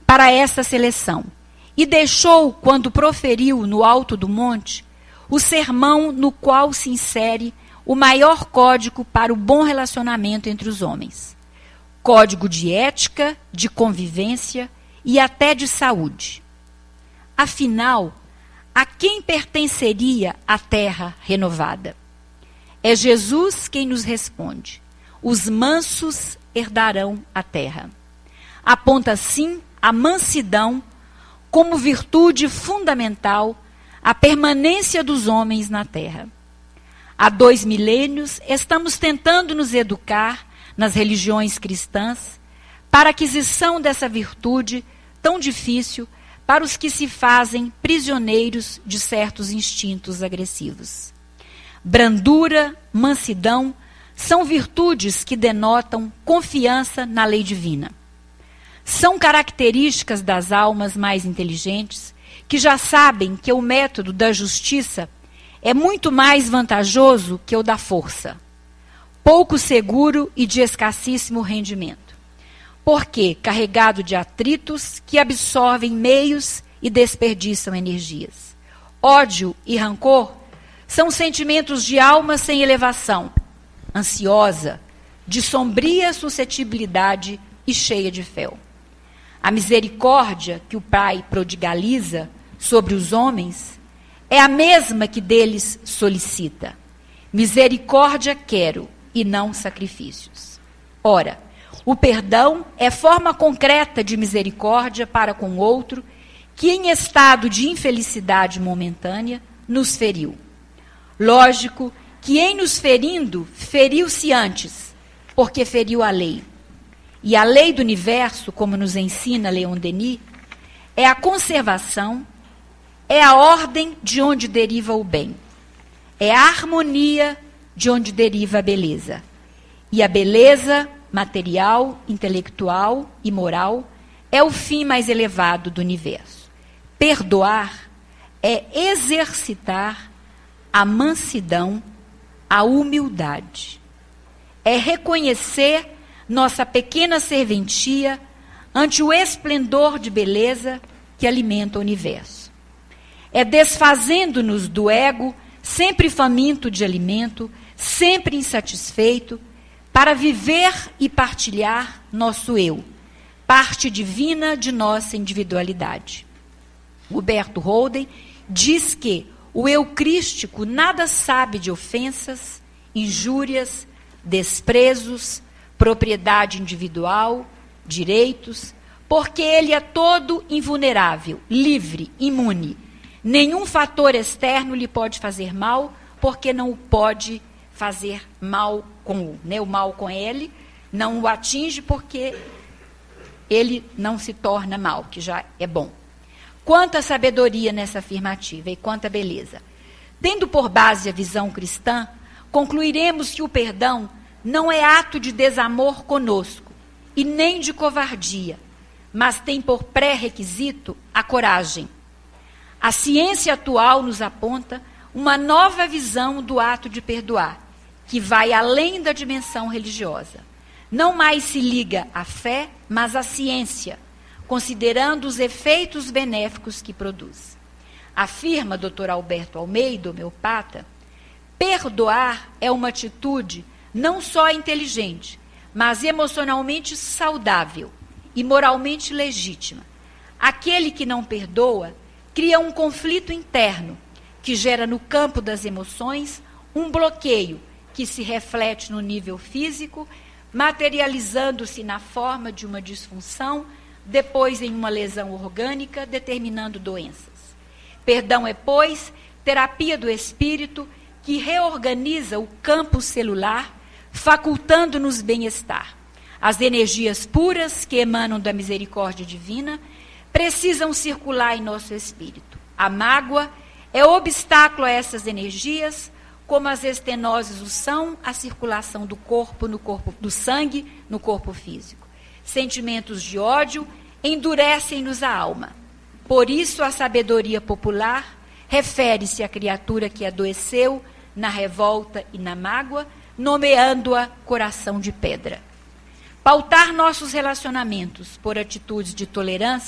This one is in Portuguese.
para essa seleção e deixou, quando proferiu no alto do monte, o sermão no qual se insere o maior código para o bom relacionamento entre os homens. Código de ética, de convivência e até de saúde. Afinal, a quem pertenceria a terra renovada? É Jesus quem nos responde: os mansos herdarão a terra. Aponta, sim, a mansidão como virtude fundamental à permanência dos homens na terra. Há 2 milênios estamos tentando nos educar nas religiões cristãs para a aquisição dessa virtude tão difícil para os que se fazem prisioneiros de certos instintos agressivos. Brandura, mansidão são virtudes que denotam confiança na lei divina. São características das almas mais inteligentes que já sabem que o método da justiça é muito mais vantajoso que o da força, pouco seguro e de escassíssimo rendimento, porque carregado de atritos que absorvem meios e desperdiçam energias. Ódio e rancor são sentimentos de alma sem elevação, ansiosa, de sombria suscetibilidade e cheia de fel. A misericórdia que o Pai prodigaliza sobre os homens é a mesma que deles solicita. Misericórdia quero e não sacrifícios. Ora, o perdão é forma concreta de misericórdia para com o outro que, em estado de infelicidade momentânea, nos feriu. Lógico que, em nos ferindo, feriu-se antes, porque feriu a lei. E a lei do universo, como nos ensina Leon Denis, é a conservação, é a ordem de onde deriva o bem, é a harmonia de onde deriva a beleza. E a beleza material, intelectual e moral é o fim mais elevado do universo. Perdoar é exercitar a mansidão, a humildade. É reconhecer nossa pequena serventia ante o esplendor de beleza que alimenta o universo. É desfazendo-nos do ego, sempre faminto de alimento, sempre insatisfeito, para viver e partilhar nosso eu, parte divina de nossa individualidade. Huberto Holden diz que o eu crístico nada sabe de ofensas, injúrias, desprezos, propriedade individual, direitos, porque ele é todo invulnerável, livre, imune. Nenhum fator externo lhe pode fazer mal, porque não o pode fazer mal o mal com ele, não o atinge porque ele não se torna mal, que já é bom. Quanta sabedoria nessa afirmativa e quanta beleza. Tendo por base a visão cristã, concluiremos que o perdão não é ato de desamor conosco e nem de covardia, mas tem por pré-requisito a coragem. A ciência atual nos aponta uma nova visão do ato de perdoar, que vai além da dimensão religiosa. Não mais se liga à fé, mas à ciência, considerando os efeitos benéficos que produz. Afirma Dr. Alberto Almeida, homeopata, perdoar é uma atitude não só inteligente, mas emocionalmente saudável e moralmente legítima. Aquele que não perdoa cria um conflito interno que gera no campo das emoções um bloqueio que se reflete no nível físico, materializando-se na forma de uma disfunção, depois em uma lesão orgânica, determinando doenças. Perdão é, pois, terapia do espírito que reorganiza o campo celular, facultando-nos bem-estar. As energias puras que emanam da misericórdia divina precisam circular em nosso espírito. A mágoa é obstáculo a essas energias, como as estenoses o são à circulação do corpo, do sangue no corpo físico. Sentimentos de ódio endurecem-nos a alma. Por isso, a sabedoria popular refere-se à criatura que adoeceu na revolta e na mágoa, nomeando-a coração de pedra. Pautar nossos relacionamentos por atitudes de tolerância